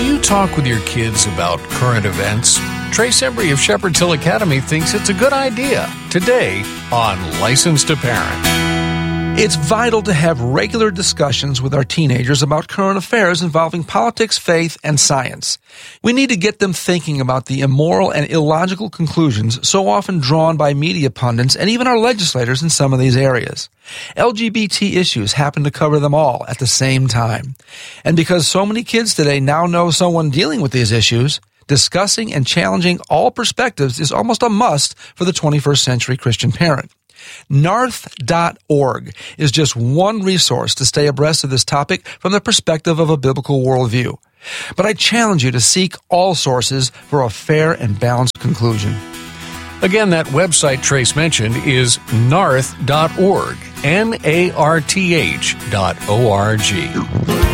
Do you talk with your kids about current events? Trace Embry of Shepherd's Hill Academy thinks it's a good idea. Today on Licensed to Parent. It's vital to have regular discussions with our teenagers about current affairs involving politics, faith, and science. We need to get them thinking about the immoral and illogical conclusions so often drawn by media pundits and even our legislators in some of these areas. LGBT issues happen to cover them all at the same time. And because so many kids today now know someone dealing with these issues, discussing and challenging all perspectives is almost a must for the 21st century Christian parent. NARTH.org is just one resource to stay abreast of this topic from the perspective of a biblical worldview. But I challenge you to seek all sources for a fair and balanced conclusion. Again, that website Trace mentioned is narth.org, NARTH.org.